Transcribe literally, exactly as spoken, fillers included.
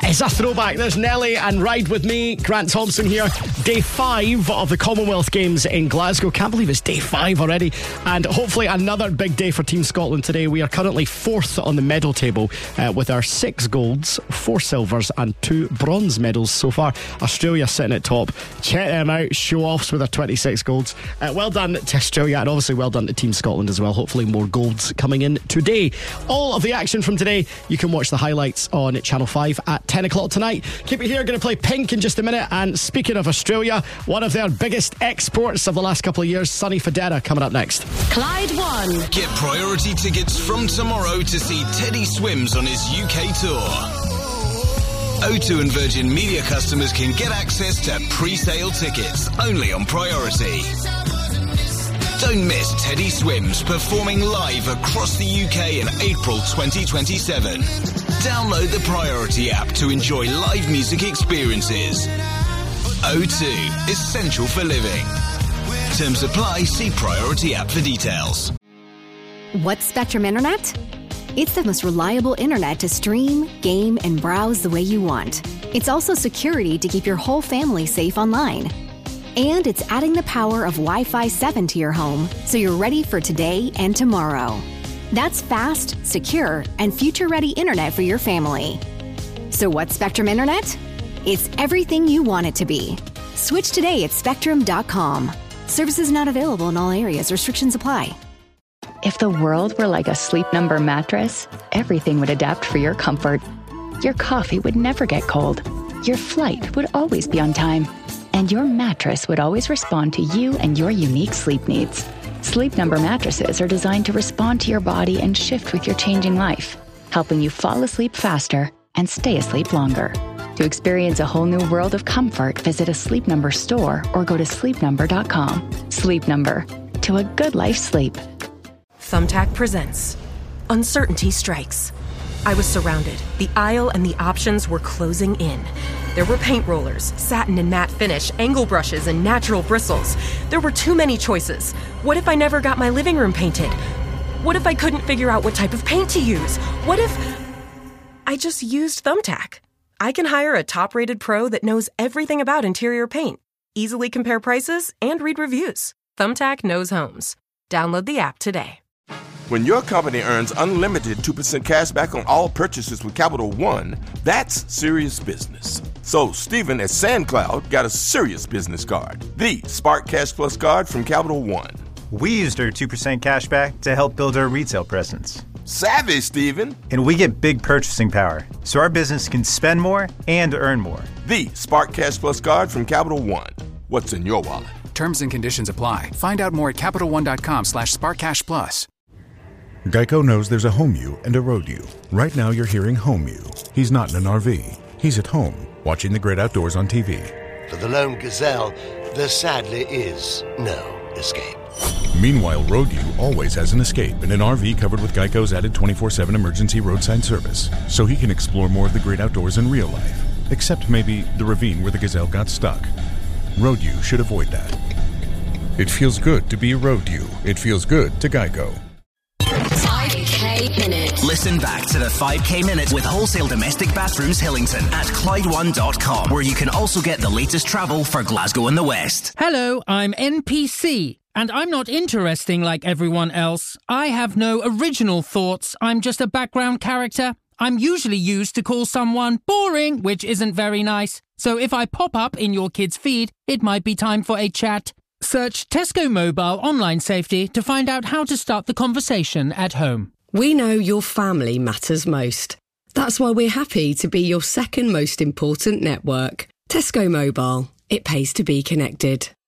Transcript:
It's a throwback. There's Nelly and Ride With Me. Grant Thompson here. Day five of the Commonwealth Games in Glasgow. Can't believe it's day five already. And hopefully another big day for Team Scotland today. We are currently fourth on the medal table uh, with our six golds, four silvers and two bronze medals so far. Australia sitting at top. Check them out. Show-offs with their twenty-six golds. Uh, well done to Australia, and obviously well done to Team Scotland as well. Hopefully more golds coming in today. All of the action from today, you can watch the highlights on Channel five at ten o'clock tonight. Keep it here, going to play Pink in just a minute. And speaking of Australia, one of their biggest exports of the last couple of years, Sonny Fodera, coming up next. Clyde One. Get priority tickets from tomorrow to see Teddy Swims on his U K tour. O two and Virgin Media customers can get access to pre-sale tickets only on Priority. Don't miss Teddy Swims performing live across the U K in April twenty twenty-seven. Download the Priority app to enjoy live music experiences. O two, essential for living. Terms apply. See Priority app for details. What's Spectrum Internet? It's the most reliable internet to stream, game, and browse the way you want. It's also security to keep your whole family safe online. And it's adding the power of Wi-Fi seven to your home, so you're ready for today and tomorrow. That's fast, secure, and future-ready internet for your family. So what's Spectrum Internet? It's everything you want it to be. Switch today at spectrum dot com. Services not available in all areas. Restrictions apply. If the world were like a Sleep Number mattress, everything would adapt for your comfort. Your coffee would never get cold. Your flight would always be on time. And your mattress would always respond to you and your unique sleep needs. Sleep Number mattresses are designed to respond to your body and shift with your changing life, helping you fall asleep faster and stay asleep longer. To experience a whole new world of comfort, visit a Sleep Number store or go to sleep number dot com. Sleep Number. To a good life sleep. Thumbtack presents Uncertainty Strikes. I was surrounded. The aisle and the options were closing in. There were paint rollers, satin and matte finish, angle brushes, and natural bristles. There were too many choices. What if I never got my living room painted? What if I couldn't figure out what type of paint to use? What if I just used Thumbtack? I can hire a top-rated pro that knows everything about interior paint, easily compare prices, and read reviews. Thumbtack knows homes. Download the app today. When your company earns unlimited two percent cash back on all purchases with Capital One, that's serious business. So Stephen at SandCloud got a serious business card, the Spark Cash Plus card from Capital One. We used our two percent cash back to help build our retail presence. Savvy, Stephen. And we get big purchasing power, so our business can spend more and earn more. The Spark Cash Plus card from Capital One. What's in your wallet? Terms and conditions apply. Find out more at capital one dot com slash spark cash plus. Geico knows there's a home you and a road you. Right now you're hearing home you. He's not in an R V. He's at home, watching the great outdoors on T V. For the lone gazelle, there sadly is no escape. Meanwhile, road you always has an escape in an R V covered with Geico's added twenty-four seven emergency roadside service, so he can explore more of the great outdoors in real life. Except maybe the ravine where the gazelle got stuck. Road you should avoid that. It feels good to be road you. It feels good to Geico. five K Minute. Listen back to the five K Minute with Wholesale Domestic Bathrooms Hillington at Clyde one dot com, where you can also get the latest travel for Glasgow and the West. Hello, I'm N P C, and I'm not interesting like everyone else. I have no original thoughts. I'm just a background character. I'm usually used to call someone boring, which isn't very nice. So if I pop up in your kid's feed, it might be time for a chat. Search Tesco Mobile Online Safety to find out how to start the conversation at home. We know your family matters most. That's why we're happy to be your second most important network. Tesco Mobile. It pays to be connected.